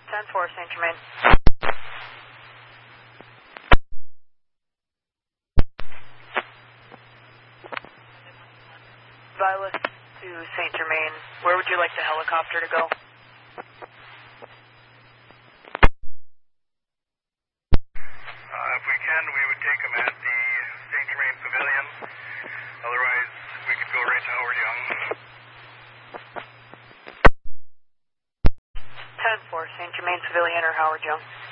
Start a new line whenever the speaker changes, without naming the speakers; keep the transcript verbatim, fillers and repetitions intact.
ten four, Saint Germain. Violet to Saint Germain. Where would you like the helicopter to go?
Uh, if we can, we would take him at the Saint Germain Pavilion. Otherwise, we could go right to Howard Young.
ten four, Saint Germain Pavilion or Howard Young.